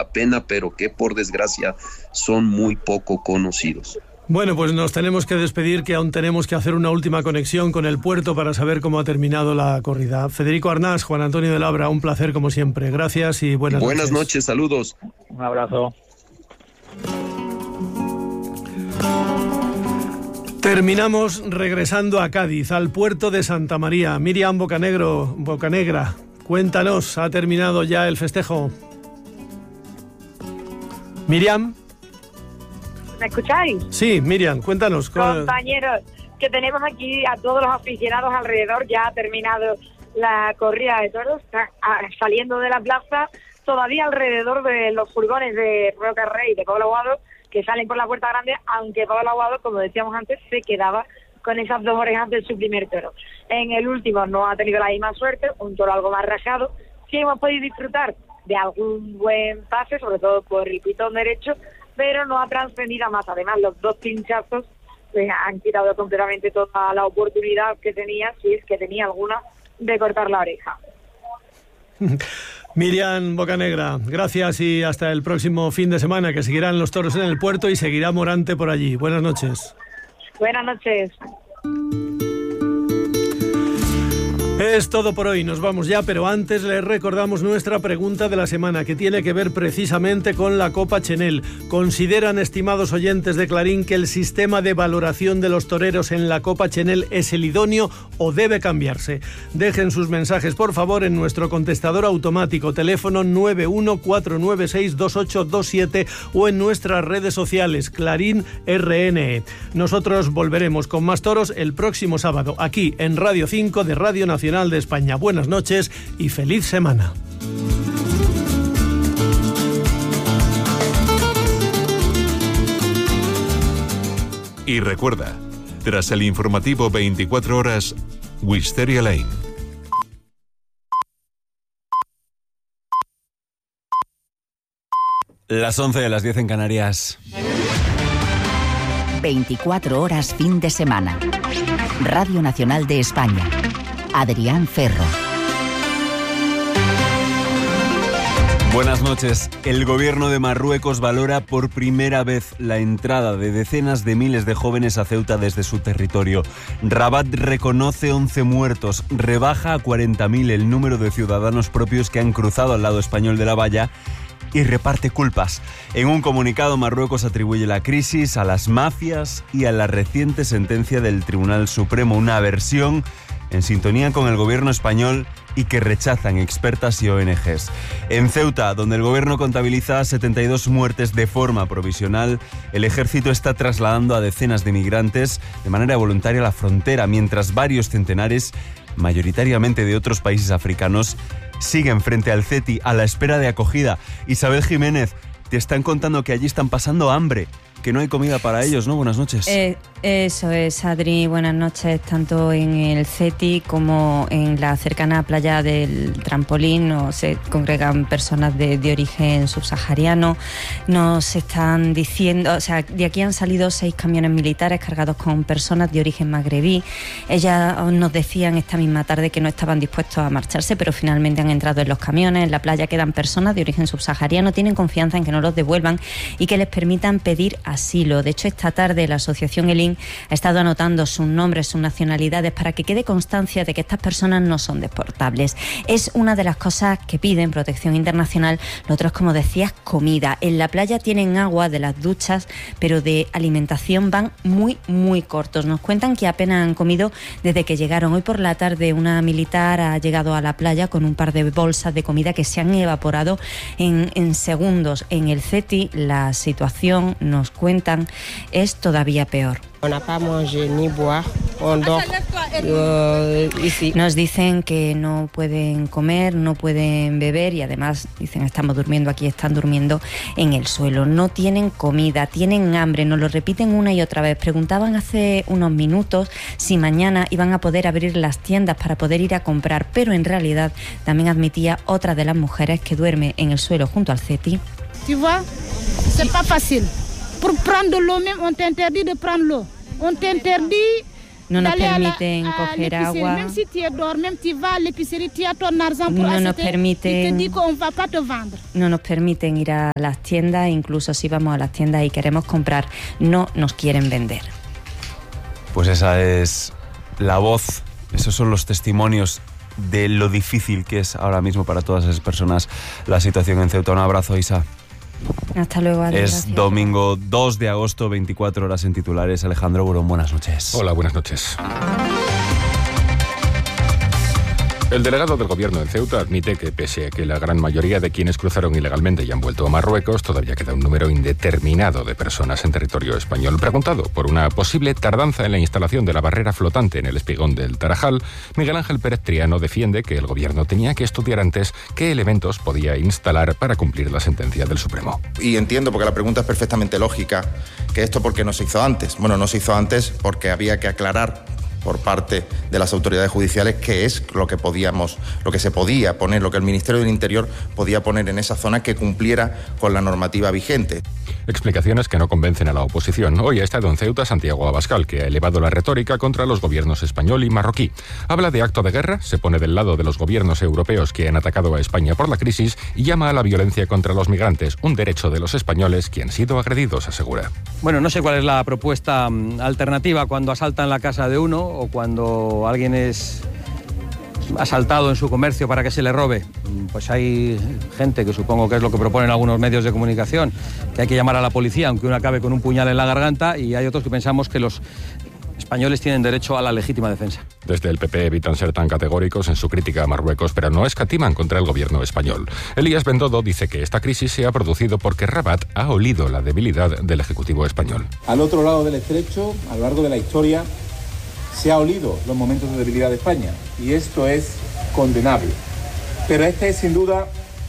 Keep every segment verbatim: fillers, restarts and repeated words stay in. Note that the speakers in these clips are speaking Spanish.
la pena, pero que por desgracia son muy poco conocidos. Bueno, pues nos tenemos que despedir, que aún tenemos que hacer una última conexión con el puerto para saber cómo ha terminado la corrida. Federico Arnás, Juan Antonio de Labra, un placer como siempre. Gracias y buenas, buenas noches. noches, saludos. Un abrazo. Terminamos regresando a Cádiz, al puerto de Santa María. Miriam Bocanegro, Bocanegra, cuéntanos, ¿ha terminado ya el festejo? Miriam. ¿Me escucháis? Sí, Miriam, cuéntanos. Compañeros, que tenemos aquí a todos los aficionados alrededor, ya ha terminado la corrida de toros, está saliendo de la plaza, todavía alrededor de los furgones de Roca Rey, de Pablo Aguado, que salen por la puerta grande, aunque Pablo Aguado, como decíamos antes, se quedaba con esas dos orejas de su primer toro. En el último no ha tenido la misma suerte, un toro algo más rajado. Sí hemos podido disfrutar de algún buen pase, sobre todo por el pitón derecho, pero no ha trascendido más. Además, los dos pinchazos pues, han quitado completamente toda la oportunidad que tenía, si es que tenía alguna, de cortar la oreja. Miriam Bocanegra, gracias y hasta el próximo fin de semana, que seguirán los toros en el puerto y seguirá Morante por allí. Buenas noches. Buenas noches. Es todo por hoy, nos vamos ya, pero antes les recordamos nuestra pregunta de la semana, que tiene que ver precisamente con la Copa Chenel. ¿Consideran, estimados oyentes de Clarín, que el sistema de valoración de los toreros en la Copa Chenel es el idóneo o debe cambiarse? Dejen sus mensajes, por favor, en nuestro contestador automático, teléfono nueve uno cuatro nueve seis dos ocho dos siete, o en nuestras redes sociales, Clarín R N E. Nosotros volveremos con más toros el próximo sábado, aquí en Radio cinco de Radio Nacional de España. Buenas noches y feliz semana. Y recuerda, tras el informativo veinticuatro horas, Wisteria Lane. Las once de las diez en Canarias. veinticuatro horas fin de semana. Radio Nacional de España. Adrián Ferro. Buenas noches. El gobierno de Marruecos valora por primera vez la entrada de decenas de miles de jóvenes a Ceuta desde su territorio. Rabat reconoce once muertos, rebaja a cuarenta mil el número de ciudadanos propios que han cruzado al lado español de la valla y reparte culpas. En un comunicado, Marruecos atribuye la crisis a las mafias y a la reciente sentencia del Tribunal Supremo, una versión en sintonía con el gobierno español y que rechazan expertas y O N Ges. En Ceuta, donde el gobierno contabiliza setenta y dos muertes de forma provisional, el ejército está trasladando a decenas de migrantes de manera voluntaria a la frontera, mientras varios centenares, mayoritariamente de otros países africanos, siguen frente al CETI a la espera de acogida. Isabel Jiménez, te están contando que allí están pasando hambre, que no hay comida para ellos, ¿no? Buenas noches. Eh, eso es, Adri. Buenas noches, tanto en el CETI como en la cercana playa del Trampolín. Nos se congregan personas de, de origen subsahariano. Nos están diciendo, o sea, de aquí han salido seis camiones militares cargados con personas de origen magrebí. Ellas nos decían esta misma tarde que no estaban dispuestos a marcharse, pero finalmente han entrado en los camiones. En la playa quedan personas de origen subsahariano. Tienen confianza en que no los devuelvan y que les permitan pedir asilo. De hecho, esta tarde la asociación ELIN ha estado anotando sus nombres, sus nacionalidades, para que quede constancia de que estas personas no son deportables. Es una de las cosas que piden Protección Internacional. Lo otro es, como decías, comida. En la playa tienen agua de las duchas, pero de alimentación van muy, muy cortos. Nos cuentan que apenas han comido desde que llegaron. Hoy por la tarde una militar ha llegado a la playa con un par de bolsas de comida que se han evaporado en, en segundos. En el CETI la situación, nos cuentan, es todavía peor. Nos dicen que no pueden comer, no pueden beber y además dicen estamos durmiendo aquí, están durmiendo en el suelo. No tienen comida, tienen hambre, nos lo repiten una y otra vez. Preguntaban hace unos minutos si mañana iban a poder abrir las tiendas para poder ir a comprar, pero en realidad también admitía otra de las mujeres que duerme en el suelo junto al CETI. Tu vois, c'est pas facile. Pour prendre l'eau même, on t'interdit de prendre l'eau. On t'interdit No nos permiten coger agua. No nos permiten, no nos permiten ir a las tiendas, incluso si vamos a las tiendas y queremos comprar, no nos quieren vender. Pues esa es la voz, esos son los testimonios de lo difícil que es ahora mismo para todas esas personas la situación en Ceuta. Un abrazo, Isa. Hasta luego, Adi, Es gracias. domingo dos de agosto, veinticuatro horas en titulares. Alejandro Burón, buenas noches. Hola, buenas noches. El delegado del gobierno en Ceuta admite que, pese a que la gran mayoría de quienes cruzaron ilegalmente y han vuelto a Marruecos, todavía queda un número indeterminado de personas en territorio español. Preguntado por una posible tardanza en la instalación de la barrera flotante en el espigón del Tarajal, Miguel Ángel Pérez Triano defiende que el gobierno tenía que estudiar antes qué elementos podía instalar para cumplir la sentencia del Supremo. Y entiendo, porque la pregunta es perfectamente lógica, que esto ¿por qué no se hizo antes? Bueno, no se hizo antes porque había que aclarar por parte de las autoridades judiciales qué es lo que podíamos, lo que se podía poner, lo que el Ministerio del Interior podía poner en esa zona que cumpliera con la normativa vigente. Explicaciones que no convencen a la oposición. Hoy ha estado en Ceuta Santiago Abascal, que ha elevado la retórica contra los gobiernos español y marroquí. Habla de acto de guerra, se pone del lado de los gobiernos europeos que han atacado a España por la crisis y llama a la violencia contra los migrantes, un derecho de los españoles que han sido agredidos, asegura. Bueno, no sé cuál es la propuesta alternativa cuando asaltan la casa de uno o cuando alguien es asaltado en su comercio para que se le robe. Pues hay gente que supongo que es lo que proponen algunos medios de comunicación, que hay que llamar a la policía aunque uno acabe con un puñal en la garganta, y hay otros que pensamos que los españoles tienen derecho a la legítima defensa. Desde el P P evitan ser tan categóricos en su crítica a Marruecos, pero no escatiman contra el gobierno español. Elías Bendodo dice que esta crisis se ha producido porque Rabat ha olido la debilidad del Ejecutivo español. Al otro lado del estrecho, a lo largo de la historia, se ha olido los momentos de debilidad de España, y esto es condenable. Pero este es sin duda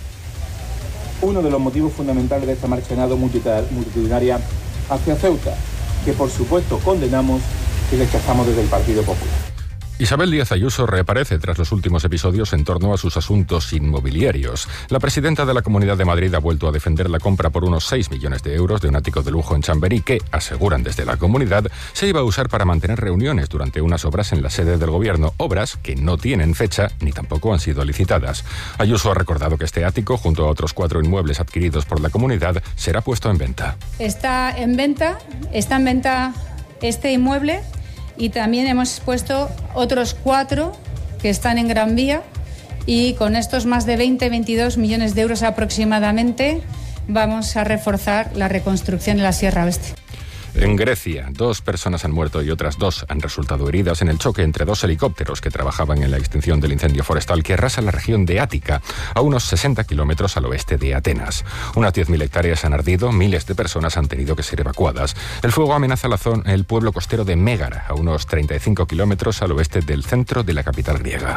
uno de los motivos fundamentales de esta marcha en nado multitudinaria hacia Ceuta, que por supuesto condenamos y rechazamos desde el Partido Popular. Isabel Díaz Ayuso reaparece tras los últimos episodios en torno a sus asuntos inmobiliarios. La presidenta de la Comunidad de Madrid ha vuelto a defender la compra por unos seis millones de euros de un ático de lujo en Chamberí que, aseguran desde la comunidad, se iba a usar para mantener reuniones durante unas obras en la sede del gobierno, obras que no tienen fecha ni tampoco han sido licitadas. Ayuso ha recordado que este ático, junto a otros cuatro inmuebles adquiridos por la comunidad, será puesto en venta. Está en venta, está en venta este inmueble. Y también hemos puesto otros cuatro que están en Gran Vía, y con estos más de veinte, veintidós millones de euros aproximadamente vamos a reforzar la reconstrucción de la Sierra Oeste. En Grecia, dos personas han muerto y otras dos han resultado heridas en el choque entre dos helicópteros que trabajaban en la extinción del incendio forestal que arrasa la región de Ática, a unos sesenta kilómetros al oeste de Atenas. Unas diez mil hectáreas han ardido, miles de personas han tenido que ser evacuadas. El fuego amenaza la zona, el pueblo costero de Mégara, a unos treinta y cinco kilómetros al oeste del centro de la capital griega.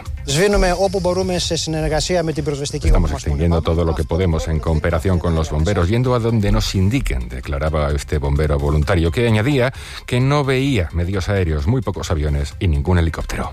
Estamos extinguiendo todo lo que podemos en cooperación con los bomberos, yendo a donde nos indiquen, declaraba este bombero voluntario, que añadía que no veía medios aéreos, muy pocos aviones y ningún helicóptero.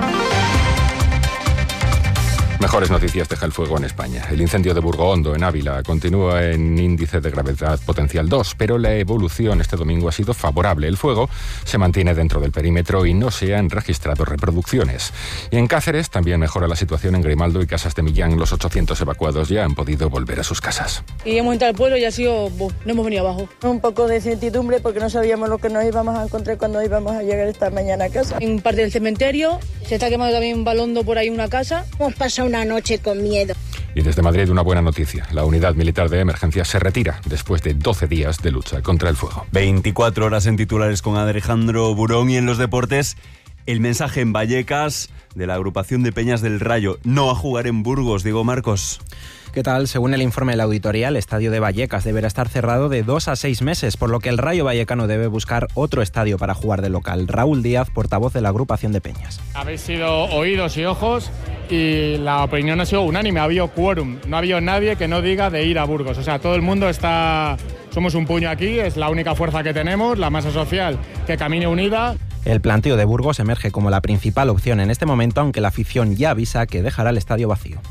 Mejores noticias deja el fuego en España. El incendio de Burgohondo, en Ávila, continúa en índice de gravedad potencial dos, pero la evolución este domingo ha sido favorable. El fuego se mantiene dentro del perímetro y no se han registrado reproducciones. Y en Cáceres también mejora la situación en Grimaldo y Casas de Millán. Los ochocientos evacuados ya han podido volver a sus casas. Y hemos entrado al pueblo y ha sido... no hemos venido abajo. Un poco de incertidumbre porque no sabíamos lo que nos íbamos a encontrar cuando íbamos a llegar esta mañana a casa. En parte del cementerio se está quemando también un balondo por ahí, una casa. Hemos pasado una noche con miedo. Y desde Madrid una buena noticia. La unidad militar de emergencia se retira después de doce días de lucha contra el fuego. veinticuatro horas en titulares con Alejandro Burón. Y en los deportes, el mensaje en Vallecas de la agrupación de Peñas del Rayo: no a jugar en Burgos. Diego Marcos. ¿Qué tal? Según el informe de la auditoría, el estadio de Vallecas deberá estar cerrado de dos a seis meses, por lo que el Rayo Vallecano debe buscar otro estadio para jugar de local. Raúl Díaz, portavoz de la agrupación de Peñas. Habéis sido oídos y ojos y la opinión ha sido unánime, ha habido quórum, no ha habido nadie que no diga de ir a Burgos. O sea, todo el mundo está... Somos un puño aquí, es la única fuerza que tenemos, la masa social que camine unida. El planteo de Burgos emerge como la principal opción en este momento, aunque la afición ya avisa que dejará el estadio vacío.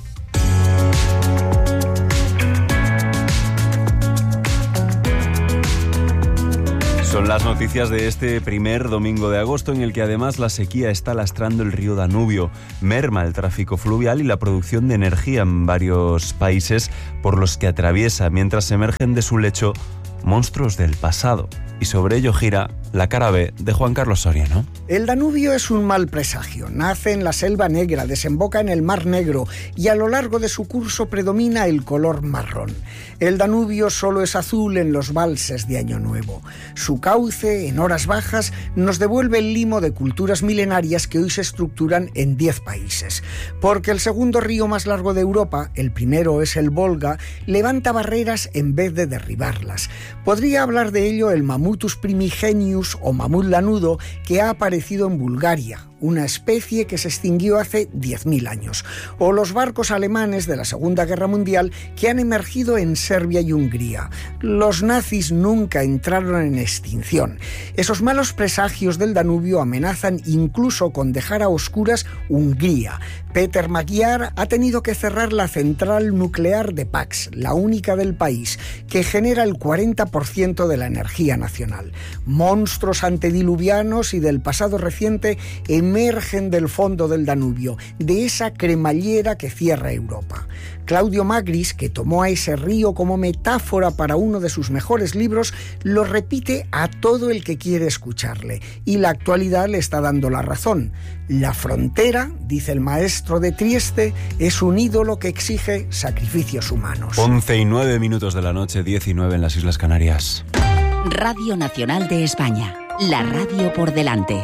Son Son las noticias de este primer domingo de agosto, en el que además la sequía está lastrando el río Danubio, merma el tráfico fluvial y la producción de energía en varios países por los que atraviesa, mientras emergen de su lecho monstruos del pasado. Y sobre ello gira la cara B de Juan Carlos Soriano. El Danubio es un mal presagio. Nace en la Selva Negra, desemboca en el Mar Negro y a lo largo de su curso predomina el color marrón. El Danubio solo es azul en los valses de Año Nuevo. Su cauce, en horas bajas, nos devuelve el limo de culturas milenarias que hoy se estructuran en diez países. Porque el segundo río más largo de Europa, el primero es el Volga, levanta barreras en vez de derribarlas. Podría hablar de ello el Mamutus primigenius o mamut lanudo, que ha aparecido en Bulgaria, una especie que se extinguió hace diez mil años, o los barcos alemanes de la Segunda Guerra Mundial que han emergido en Serbia y Hungría. Los nazis nunca entraron en extinción. Esos malos presagios del Danubio amenazan incluso con dejar a oscuras Hungría. Peter Magyar ha tenido que cerrar la central nuclear de Pax, la única del país, que genera el cuarenta por ciento de la energía nacional. Monstruos antediluvianos y del pasado reciente emergen del fondo del Danubio, de esa cremallera que cierra Europa. Claudio Magris, que tomó a ese río como metáfora para uno de sus mejores libros, lo repite a todo el que quiere escucharle, y la actualidad le está dando la razón. La frontera, dice el maestro de Trieste, es un ídolo que exige sacrificios humanos. once y nueve minutos de la noche, diecinueve en las Islas Canarias. Radio Nacional de España, la radio por delante.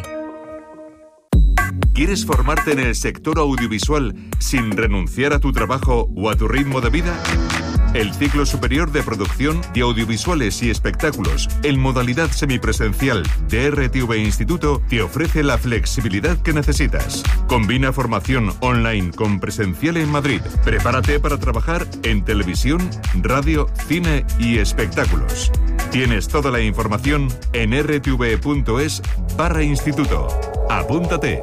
¿Quieres formarte en el sector audiovisual sin renunciar a tu trabajo o a tu ritmo de vida? El ciclo superior de producción de audiovisuales y espectáculos en modalidad semipresencial de R T V Instituto te ofrece la flexibilidad que necesitas. Combina formación online con presencial en Madrid. Prepárate para trabajar en televisión, radio, cine y espectáculos. Tienes toda la información en r t v punto es barra instituto. Apúntate.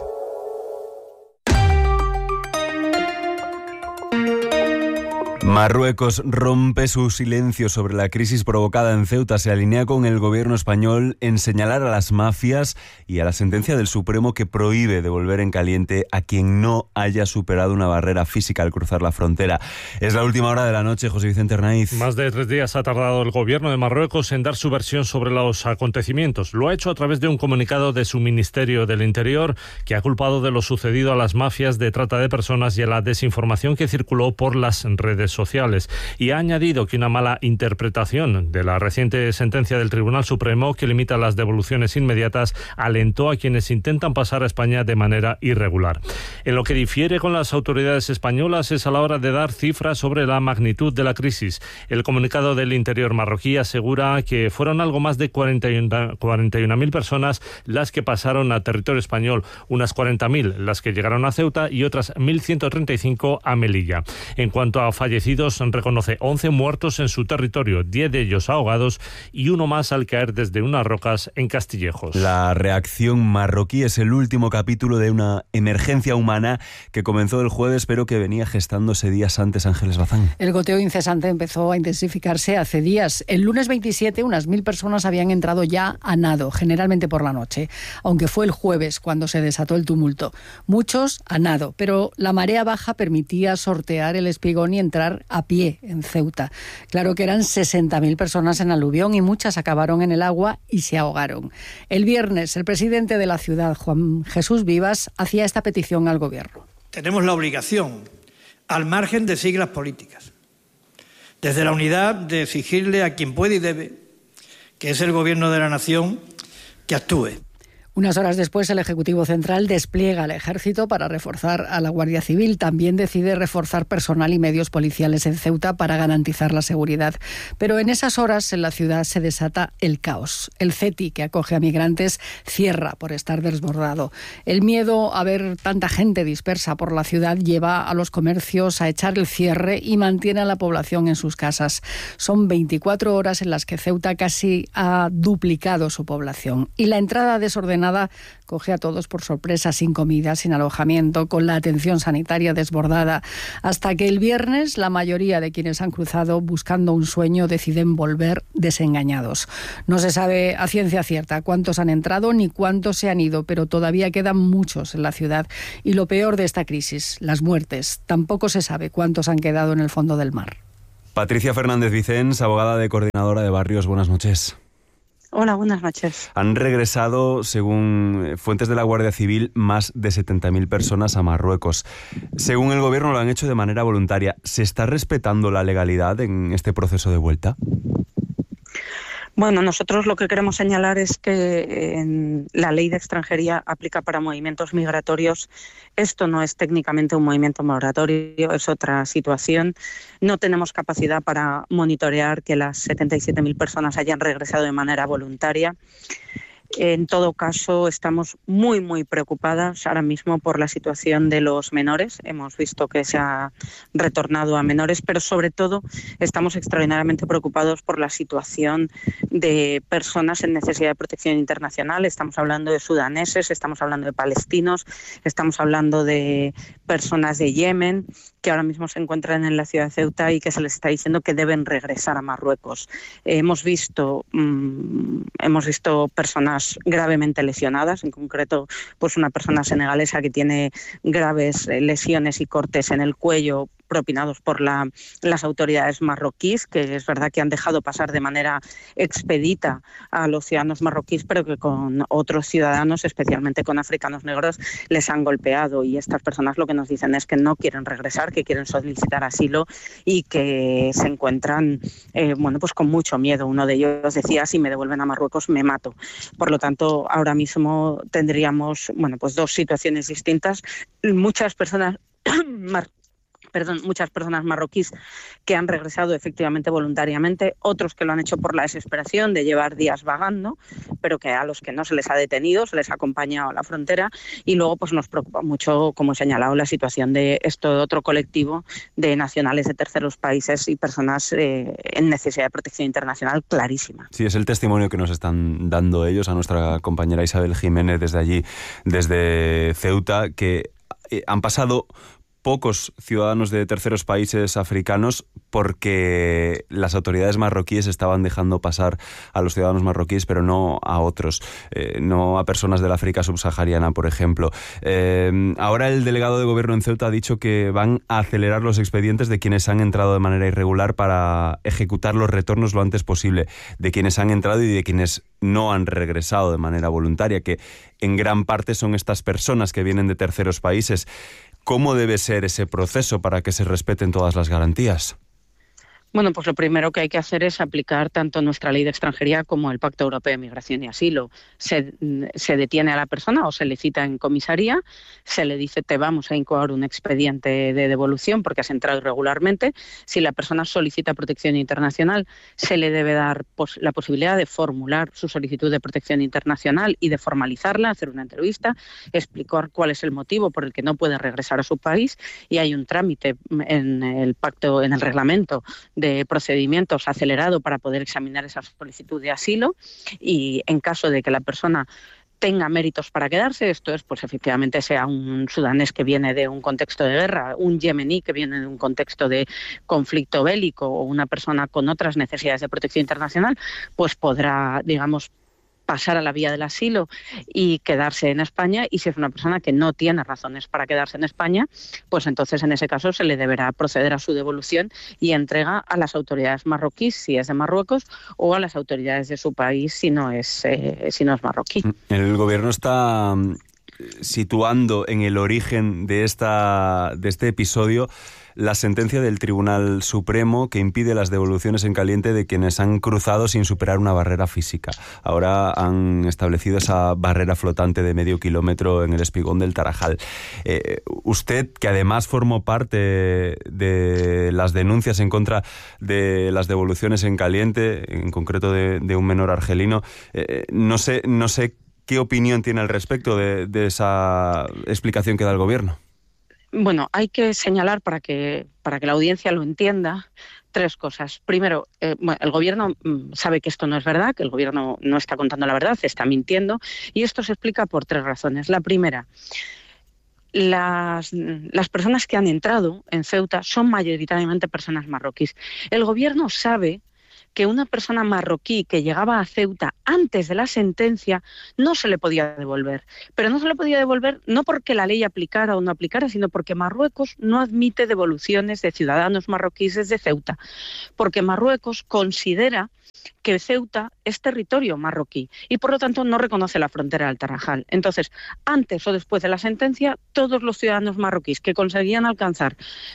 Marruecos rompe su silencio sobre la crisis provocada en Ceuta. Se alinea con el gobierno español en señalar a las mafias y a la sentencia del Supremo que prohíbe devolver en caliente a quien no haya superado una barrera física al cruzar la frontera. Es la última hora de la noche, José Vicente Hernáiz. Más de tres días ha tardado el gobierno de Marruecos en dar su versión sobre los acontecimientos. Lo ha hecho a través de un comunicado de su Ministerio del Interior, que ha culpado de lo sucedido a las mafias de trata de personas y a la desinformación que circuló por las redes sociales, y ha añadido que una mala interpretación de la reciente sentencia del Tribunal Supremo, que limita las devoluciones inmediatas, alentó a quienes intentan pasar a España de manera irregular. En lo que difiere con las autoridades españolas es a la hora de dar cifras sobre la magnitud de la crisis. El comunicado del Interior marroquí asegura que fueron algo más de cuarenta y una mil personas las que pasaron a territorio español, unas cuarenta mil las que llegaron a Ceuta y otras mil ciento treinta y cinco a Melilla. En cuanto a fallecidos, reconoce once muertos en su territorio, diez de ellos ahogados y uno más al caer desde unas rocas en Castillejos. La reacción marroquí es el último capítulo de una emergencia humana que comenzó el jueves, pero que venía gestándose días antes. Ángeles Bazán. El goteo incesante empezó a intensificarse hace días. El lunes veintisiete, unas mil personas habían entrado ya a nado, generalmente por la noche, aunque fue el jueves cuando se desató el tumulto. Muchos a nado, pero la marea baja permitía sortear el espigón y entrar a pie en Ceuta. Claro que eran sesenta mil personas en aluvión y muchas acabaron en el agua y se ahogaron. El viernes, el presidente de la ciudad, Juan Jesús Vivas, hacía esta petición al gobierno. Tenemos la obligación, al margen de siglas políticas, desde la unidad de exigirle a quien puede y debe, que es el gobierno de la nación, que actúe. Unas horas después, el Ejecutivo Central despliega al Ejército para reforzar a la Guardia Civil. También decide reforzar personal y medios policiales en Ceuta para garantizar la seguridad. Pero en esas horas en la ciudad se desata el caos. El CETI, que acoge a migrantes, cierra por estar desbordado. El miedo a ver tanta gente dispersa por la ciudad lleva a los comercios a echar el cierre y mantiene a la población en sus casas. Son veinticuatro horas en las que Ceuta casi ha duplicado su población. Y la entrada desordenada nada coge a todos por sorpresa, sin comida, sin alojamiento, con la atención sanitaria desbordada, hasta que el viernes la mayoría de quienes han cruzado buscando un sueño deciden volver desengañados. No se sabe a ciencia cierta cuántos han entrado ni cuántos se han ido, pero todavía quedan muchos en la ciudad. Y lo peor de esta crisis, las muertes. Tampoco se sabe cuántos han quedado en el fondo del mar. Patricia Fernández Vicens, abogada de Coordinadora de Barrios, buenas noches. Hola, buenas noches. Han regresado, según fuentes de la Guardia Civil, más de setenta mil personas a Marruecos. Según el gobierno lo han hecho de manera voluntaria. ¿Se está respetando la legalidad en este proceso de vuelta? Bueno, nosotros lo que queremos señalar es que en la ley de extranjería aplica para movimientos migratorios. Esto no es técnicamente un movimiento migratorio, es otra situación. No tenemos capacidad para monitorear que las setenta y siete mil personas hayan regresado de manera voluntaria. En todo caso, estamos muy, muy preocupadas ahora mismo por la situación de los menores. Hemos visto que se ha retornado a menores, pero sobre todo estamos extraordinariamente preocupados por la situación de personas en necesidad de protección internacional. Estamos hablando de sudaneses, estamos hablando de palestinos, estamos hablando de personas de Yemen que ahora mismo se encuentran en la ciudad de Ceuta y que se les está diciendo que deben regresar a Marruecos. Eh, hemos visto, mmm, hemos visto personas gravemente lesionadas, en concreto pues una persona senegalesa que tiene graves lesiones y cortes en el cuello propinados por la, las autoridades marroquíes, que es verdad que han dejado pasar de manera expedita a los ciudadanos marroquíes, pero que con otros ciudadanos, especialmente con africanos negros, les han golpeado. Y estas personas lo que nos dicen es que no quieren regresar, que quieren solicitar asilo y que se encuentran eh, bueno, pues con mucho miedo. Uno de ellos decía, si me devuelven a Marruecos me mato. Por lo tanto, ahora mismo tendríamos bueno, pues dos situaciones distintas. Muchas personas mar Perdón, muchas personas marroquíes que han regresado efectivamente voluntariamente, otros que lo han hecho por la desesperación de llevar días vagando, pero que a los que no se les ha detenido, se les ha acompañado a la frontera. Y luego pues nos preocupa mucho, como he señalado, la situación de esto de otro colectivo de nacionales de terceros países y personas eh, en necesidad de protección internacional clarísima. Sí, es el testimonio que nos están dando ellos a nuestra compañera Isabel Jiménez desde allí, desde Ceuta, que han pasado pocos ciudadanos de terceros países africanos porque las autoridades marroquíes estaban dejando pasar a los ciudadanos marroquíes, pero no a otros, eh, no a personas del África subsahariana, por ejemplo. Eh, ahora el delegado de gobierno en Ceuta ha dicho que van a acelerar los expedientes de quienes han entrado de manera irregular para ejecutar los retornos lo antes posible, de quienes han entrado y de quienes no han regresado de manera voluntaria, que en gran parte son estas personas que vienen de terceros países. ¿Cómo debe ser ese proceso para que se respeten todas las garantías? Bueno, pues lo primero que hay que hacer es aplicar tanto nuestra ley de extranjería como el Pacto Europeo de Migración y Asilo. Se, se detiene a la persona o se le cita en comisaría, se le dice te vamos a incoar un expediente de devolución porque has entrado irregularmente. Si la persona solicita protección internacional, se le debe dar pos- la posibilidad de formular su solicitud de protección internacional y de formalizarla, hacer una entrevista, explicar cuál es el motivo por el que no puede regresar a su país, y hay un trámite en el pacto, en el reglamento de procedimientos acelerado para poder examinar esa solicitud de asilo, y en caso de que la persona tenga méritos para quedarse, esto es, pues efectivamente sea un sudanés que viene de un contexto de guerra, un yemení que viene de un contexto de conflicto bélico o una persona con otras necesidades de protección internacional, pues podrá, digamos, pasar a la vía del asilo y quedarse en España. Y si es una persona que no tiene razones para quedarse en España, pues entonces en ese caso se le deberá proceder a su devolución y entrega a las autoridades marroquíes si es de Marruecos o a las autoridades de su país si no es, eh, si no es marroquí. El gobierno está situando en el origen de, esta, de este episodio la sentencia del Tribunal Supremo que impide las devoluciones en caliente de quienes han cruzado sin superar una barrera física. Ahora han establecido esa barrera flotante de medio kilómetro en el espigón del Tarajal. Eh, usted, que además formó parte de las denuncias en contra de las devoluciones en caliente, en concreto de, de un menor argelino, eh, no sé, no sé qué opinión tiene al respecto de, de esa explicación que da el gobierno. Bueno, hay que señalar para que, para que la audiencia lo entienda tres cosas. Primero, eh, bueno, el Gobierno sabe que esto no es verdad, que el Gobierno no está contando la verdad, está mintiendo, y esto se explica por tres razones. La primera, Las, las personas que han entrado en Ceuta son mayoritariamente personas marroquíes. El Gobierno sabe que una persona marroquí que llegaba a Ceuta antes de la sentencia no se le podía devolver. Pero no se le podía devolver no porque la ley aplicara o no aplicara, sino porque Marruecos no admite devoluciones de ciudadanos marroquíes desde Ceuta, porque Marruecos considera que Ceuta es territorio marroquí y por lo tanto no reconoce la frontera del Tarajal. Entonces, antes o después de la sentencia, todos los ciudadanos marroquíes que conseguían alcanzar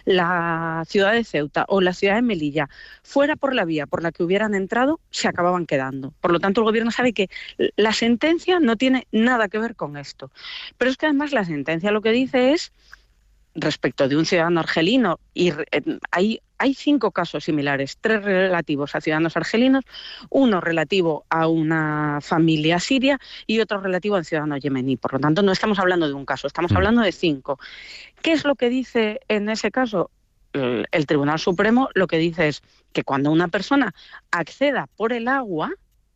la ciudad de Ceuta o la ciudad de Melilla, fuera por la vía por la que hubieran entrado, se acababan quedando. Por lo tanto, el Gobierno sabe que la sentencia no tiene nada que ver con esto. Pero es que además la sentencia lo que dice es, respecto de un ciudadano argelino, y hay, hay cinco casos similares, tres relativos a ciudadanos argelinos, uno relativo a una familia siria y otro relativo a un ciudadano yemení. Por lo tanto, no estamos hablando de un caso, estamos mm. hablando de cinco. ¿Qué es lo que dice en ese caso? El, el Tribunal Supremo lo que dice es que cuando una persona acceda por el agua,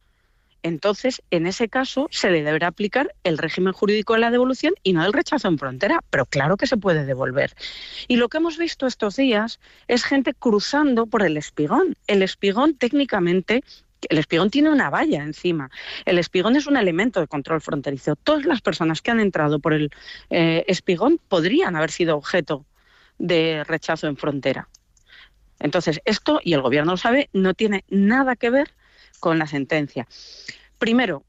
entonces, en ese caso, se le deberá aplicar el régimen jurídico de la devolución y no el rechazo en frontera. Pero claro que se puede devolver. Y lo que hemos visto estos días es gente cruzando por el Espigón. El Espigón, técnicamente, el Espigón tiene una valla encima. El Espigón es un elemento de control fronterizo. Todas las personas que han entrado por el eh, Espigón podrían haber sido objeto de rechazo en frontera. Entonces, esto, y el Gobierno lo sabe, no tiene nada que ver con la sentencia. Primero,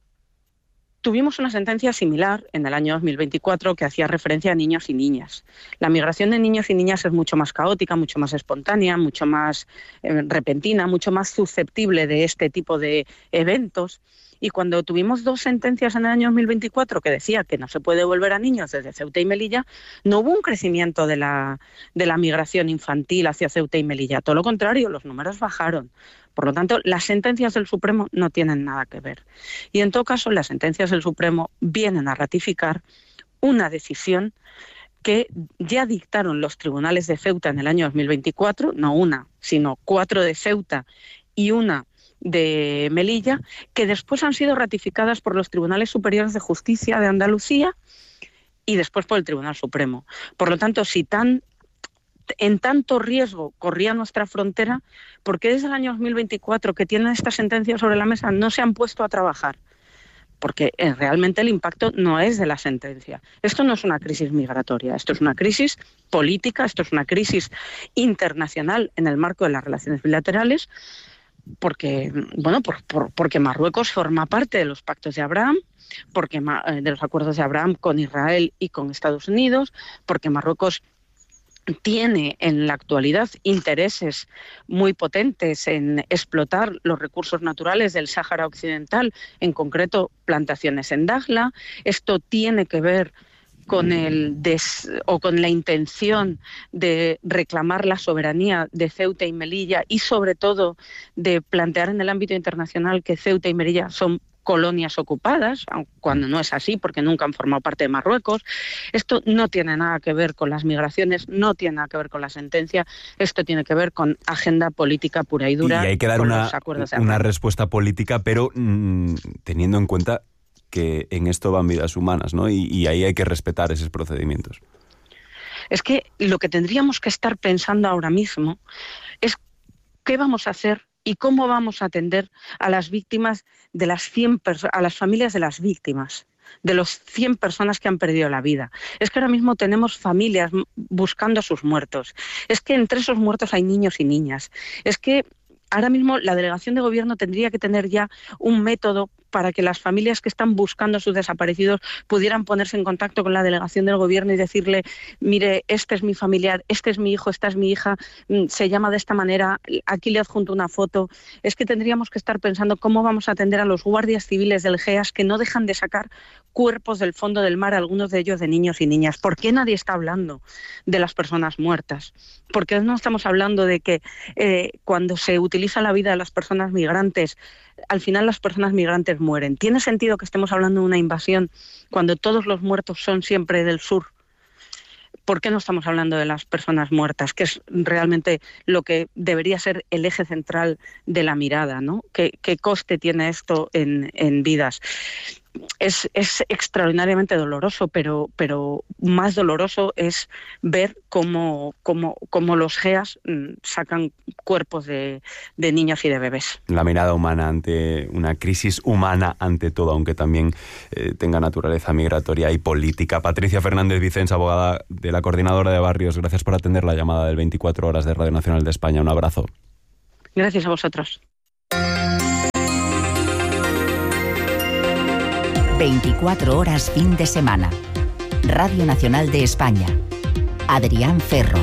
tuvimos una sentencia similar en el año dos mil veinticuatro que hacía referencia a niños y niñas. La migración de niños y niñas es mucho más caótica, mucho más espontánea, mucho más eh, repentina, mucho más susceptible de este tipo de eventos. Y cuando tuvimos dos sentencias en el año dos mil veinticuatro que decía que no se puede devolver a niños desde Ceuta y Melilla, no hubo un crecimiento de la, de la migración infantil hacia Ceuta y Melilla. Todo lo contrario, los números bajaron. Por lo tanto, las sentencias del Supremo no tienen nada que ver. Y en todo caso, las sentencias del Supremo vienen a ratificar una decisión que ya dictaron los tribunales de Ceuta en el año dos mil veinticuatro, no una, sino cuatro de Ceuta y una de Melilla, que después han sido ratificadas por los Tribunales Superiores de Justicia de Andalucía y después por el Tribunal Supremo. Por lo tanto, si tan, en tanto riesgo corría nuestra frontera, ¿por qué desde el año dos mil veinticuatro, que tienen esta sentencia sobre la mesa, no se han puesto a trabajar? Porque eh, realmente el impacto no es de la sentencia. Esto no es una crisis migratoria, esto es una crisis política, esto es una crisis internacional en el marco de las relaciones bilaterales, porque bueno por, por, porque Marruecos forma parte de los pactos de Abraham, porque de los acuerdos de Abraham con Israel y con Estados Unidos, porque Marruecos tiene en la actualidad intereses muy potentes en explotar los recursos naturales del Sáhara Occidental, en concreto plantaciones en Dakhla. Esto tiene que ver con el des, o con la intención de reclamar la soberanía de Ceuta y Melilla y sobre todo de plantear en el ámbito internacional que Ceuta y Melilla son colonias ocupadas, cuando no es así porque nunca han formado parte de Marruecos. Esto no tiene nada que ver con las migraciones, no tiene nada que ver con la sentencia, esto tiene que ver con agenda política pura y dura. Y hay que dar una, una respuesta política, pero mmm, teniendo en cuenta que en esto van vidas humanas, ¿no? Y, y ahí hay que respetar esos procedimientos. Es que lo que tendríamos que estar pensando ahora mismo es qué vamos a hacer y cómo vamos a atender a las víctimas de las cien perso- a las familias de las víctimas, de los cien personas que han perdido la vida. Es que ahora mismo tenemos familias buscando a sus muertos. Es que entre esos muertos hay niños y niñas. Es que ahora mismo la delegación de gobierno tendría que tener ya un método para que las familias que están buscando a sus desaparecidos pudieran ponerse en contacto con la delegación del gobierno y decirle, mire, este es mi familiar, este es mi hijo, esta es mi hija, se llama de esta manera, aquí le adjunto una foto. Es que tendríamos que estar pensando cómo vamos a atender a los guardias civiles del GEAS que no dejan de sacar cuerpos del fondo del mar, algunos de ellos de niños y niñas. ¿Por qué nadie está hablando de las personas muertas? ¿Por qué no estamos hablando de que eh, cuando se utiliza la vida de las personas migrantes, al final las personas migrantes mueren? ¿Tiene sentido que estemos hablando de una invasión cuando todos los muertos son siempre del sur? ¿por qué no estamos hablando de las personas muertas? Que es realmente lo que debería ser el eje central de la mirada, ¿no? ¿Qué, qué coste tiene esto en, en vidas? Es, es extraordinariamente doloroso, pero, pero más doloroso es ver cómo, cómo, cómo los G E A S sacan cuerpos de, de niños y de bebés. La mirada humana ante una crisis humana ante todo, aunque también eh, tenga naturaleza migratoria y política. Patricia Fernández Vicens, abogada de la Coordinadora de Barrios, gracias por atender la llamada del veinticuatro horas de Radio Nacional de España. Un abrazo. Gracias a vosotros. veinticuatro horas fin de semana. Radio Nacional de España. Adrián Ferro.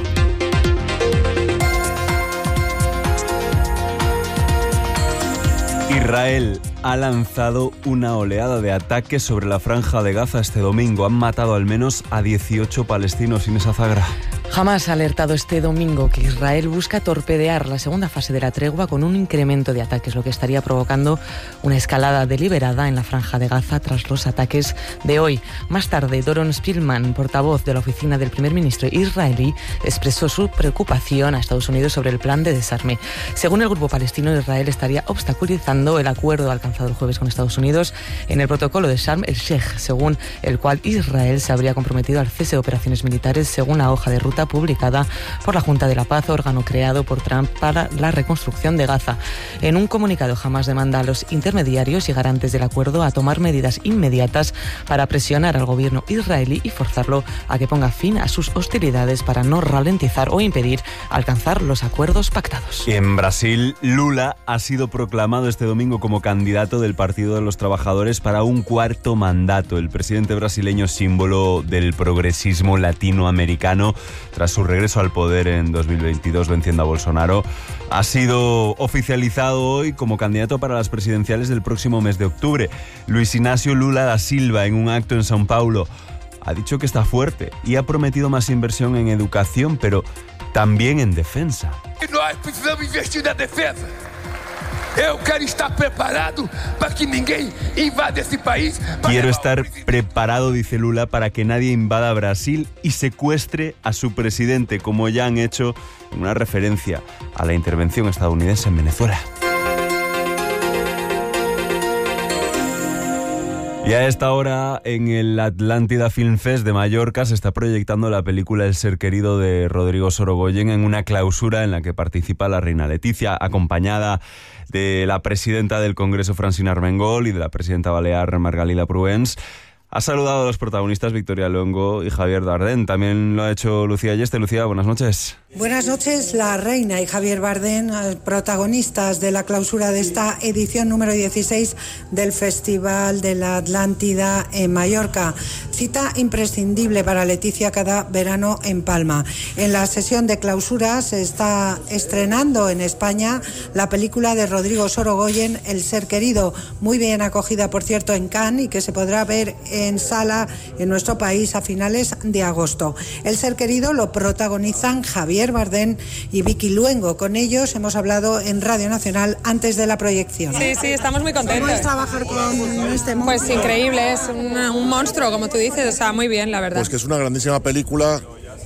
Israel ha lanzado una oleada de ataques sobre la Franja de Gaza este domingo. Han matado al menos a dieciocho palestinos. Inés Azagra. Hamas ha alertado este domingo que Israel busca torpedear la segunda fase de la tregua con un incremento de ataques, lo que estaría provocando una escalada deliberada en la Franja de Gaza tras los ataques de hoy. Más tarde, Doron Spilman, portavoz de la oficina del primer ministro israelí, expresó su preocupación a Estados Unidos sobre el plan de desarme. Según el grupo palestino, Israel estaría obstaculizando el acuerdo alcanzado el jueves con Estados Unidos en el protocolo de Sharm el-Sheikh, según el cual Israel se habría comprometido al cese de operaciones militares según la hoja de ruta publicada por la Junta de la Paz, órgano creado por Trump para la reconstrucción de Gaza. En un comunicado, Hamas demanda a los intermediarios y garantes del acuerdo a tomar medidas inmediatas para presionar al gobierno israelí y forzarlo a que ponga fin a sus hostilidades para no ralentizar o impedir alcanzar los acuerdos pactados. En Brasil, Lula ha sido proclamado este domingo como candidato del Partido de los Trabajadores para un cuarto mandato. El presidente brasileño, símbolo del progresismo latinoamericano, tras su regreso al poder en dos mil veintidós venciendo a Bolsonaro, ha sido oficializado hoy como candidato para las presidenciales del próximo mes de octubre. Luis Inácio Lula da Silva, en un acto en São Paulo, ha dicho que está fuerte y ha prometido más inversión en educación, pero también en defensa. Nós precisamos investir na defesa. Eu quero estar preparado para que ninguém invada esse país. Quiero estar preparado, dice Lula, para que nadie invada Brasil y secuestre a su presidente, como ya han hecho en una referencia a la intervención estadounidense en Venezuela. Y a esta hora, en el Atlántida Film Fest de Mallorca, se está proyectando la película El ser querido de Rodrigo Sorogoyen en una clausura en la que participa la reina Leticia, acompañada de la presidenta del Congreso, Francina Armengol, y de la presidenta balear, Margalida Pruens. Ha saludado a los protagonistas Victoria Luengo y Javier Bardem. También lo ha hecho Lucía Yeste. Lucía, buenas noches. Buenas noches. La reina y Javier Bardem, protagonistas de la clausura de esta edición número dieciséis del Festival de la Atlántida en Mallorca. Cita imprescindible para Leticia cada verano en Palma. En la sesión de clausura se está estrenando en España la película de Rodrigo Sorogoyen, El ser querido, muy bien acogida, por cierto, en Cannes, y que se podrá ver en sala en nuestro país a finales de agosto. El ser querido lo protagonizan Javier Bardem y Vicky Luengo. Con ellos hemos hablado en Radio Nacional antes de la proyección. Sí, sí, estamos muy contentos. ¿Cómo es trabajar con este monstruo? Pues increíble, es un, un monstruo, como tú dices, o sea, muy bien, la verdad. Pues que es una grandísima película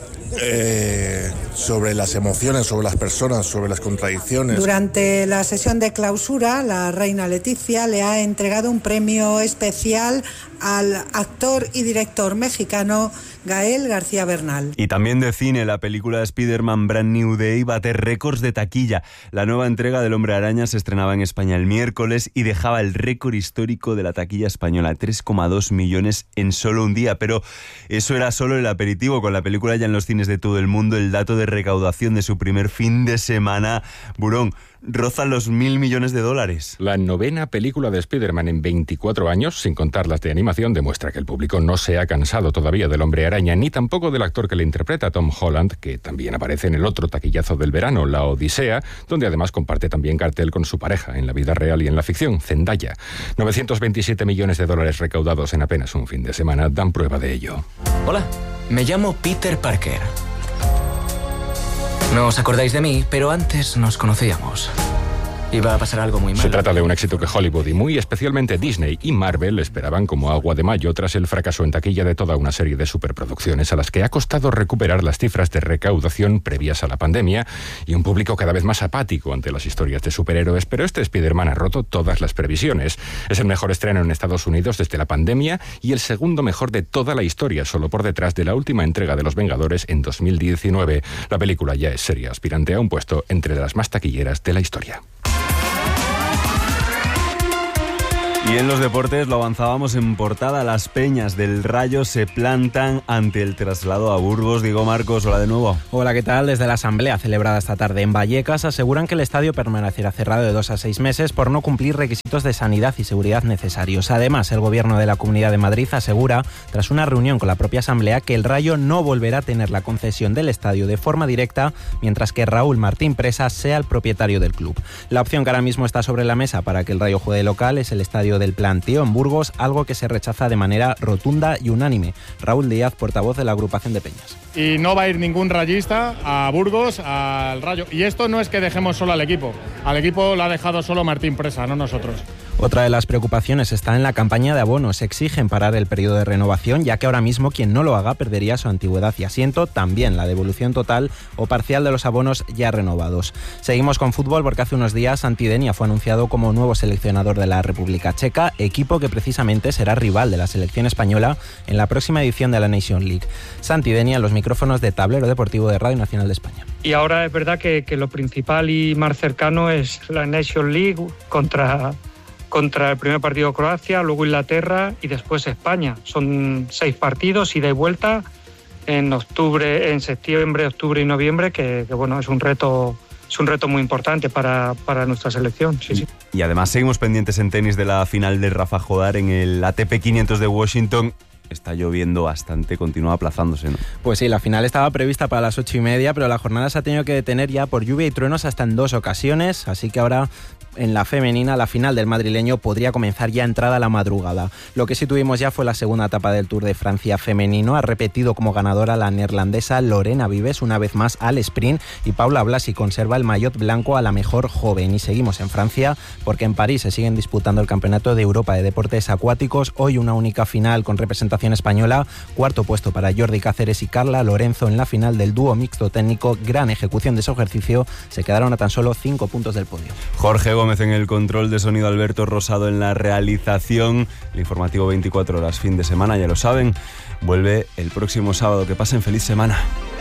eh, sobre las emociones, sobre las personas, sobre las contradicciones. Durante la sesión de clausura, la reina Leticia le ha entregado un premio especial al actor y director mexicano Gael García Bernal. Y también de cine, la película de Spider-Man Brand New Day bate récords de taquilla. La nueva entrega del Hombre Araña se estrenaba en España el miércoles y dejaba el récord histórico de la taquilla española, tres coma dos millones en solo un día. Pero eso era solo el aperitivo. Con la película ya en los cines de todo el mundo, el dato de recaudación de su primer fin de semana, Burón, rozan los mil millones de dólares. La novena película de Spider-Man en veinticuatro años, sin contar las de animación, demuestra que el público no se ha cansado todavía del Hombre Araña, ni tampoco del actor que le interpreta, Tom Holland, que también aparece en el otro taquillazo del verano, La Odisea, donde además comparte también cartel con su pareja en la vida real y en la ficción, Zendaya. novecientos veintisiete millones de dólares recaudados en apenas un fin de semana dan prueba de ello. Hola, me llamo Peter Parker. No os acordáis de mí, pero antes nos conocíamos. Iba a pasar algo muy malo. Se trata de un éxito que Hollywood y muy especialmente Disney y Marvel esperaban como agua de mayo tras el fracaso en taquilla de toda una serie de superproducciones a las que ha costado recuperar las cifras de recaudación previas a la pandemia y un público cada vez más apático ante las historias de superhéroes, pero este Spider-Man ha roto todas las previsiones. Es el mejor estreno en Estados Unidos desde la pandemia y el segundo mejor de toda la historia, solo por detrás de la última entrega de Los Vengadores en dos mil diecinueve. La película ya es seria aspirante a un puesto entre las más taquilleras de la historia. Y en los deportes lo avanzábamos en portada. Las Peñas del Rayo se plantan ante el traslado a Burgos. Diego Marcos, hola de nuevo. Hola, ¿qué tal? Desde la asamblea celebrada esta tarde en Vallecas aseguran que el estadio permanecerá cerrado de dos a seis meses por no cumplir requisitos de sanidad y seguridad necesarios. Además, el gobierno de la Comunidad de Madrid asegura, tras una reunión con la propia asamblea, que el Rayo no volverá a tener la concesión del estadio de forma directa, mientras que Raúl Martín Presa sea el propietario del club. La opción que ahora mismo está sobre la mesa para que el Rayo juegue local es el estadio del Plantío en Burgos, algo que se rechaza de manera rotunda y unánime. Raúl Díaz, portavoz de la agrupación de Peñas. Y no va a ir ningún rayista a Burgos, al Rayo. Y esto no es que dejemos solo al equipo. Al equipo lo ha dejado solo Martín Presa, no nosotros. Otra de las preocupaciones está en la campaña de abonos. Exigen parar el periodo de renovación, ya que ahora mismo quien no lo haga perdería su antigüedad y asiento, también la devolución total o parcial de los abonos ya renovados. Seguimos con fútbol porque hace unos días Santi Denia fue anunciado como nuevo seleccionador de la República Checa, equipo que precisamente será rival de la selección española en la próxima edición de la Nation League. Santi Denia en los micrófonos de Tablero Deportivo de Radio Nacional de España. Y ahora es verdad que, que lo principal y más cercano es la Nation League contra... contra el primer partido Croacia, luego Inglaterra y después España. Son seis partidos, ida y vuelta, en octubre, en septiembre, octubre y noviembre, que, que bueno, es un reto, es un reto muy importante para, para nuestra selección. Sí, sí. Y además seguimos pendientes en tenis de la final de Rafa Jodar en el A T P quinientos de Washington. Está lloviendo bastante, continúa aplazándose, ¿no? Pues sí, la final estaba prevista para las ocho y media, pero la jornada se ha tenido que detener ya por lluvia y truenos hasta en dos ocasiones, así que ahora en la femenina la final del madrileño podría comenzar ya entrada la madrugada. Lo que sí tuvimos ya fue la segunda etapa del Tour de Francia femenino. Ha repetido como ganadora la neerlandesa Lorena Vives una vez más al sprint y Paula Blasi conserva el maillot blanco a la mejor joven. Y seguimos en Francia porque en París se siguen disputando el Campeonato de Europa de Deportes Acuáticos. Hoy una única final con representación española. Cuarto puesto para Jordi Cáceres y Carla Lorenzo en la final del dúo mixto técnico. Gran ejecución de su ejercicio. Se quedaron a tan solo cinco puntos del podio. Jorge Gómez en el control de sonido, Alberto Rosado en la realización. El informativo veinticuatro horas fin de semana, ya lo saben, vuelve el próximo sábado. Que pasen feliz semana.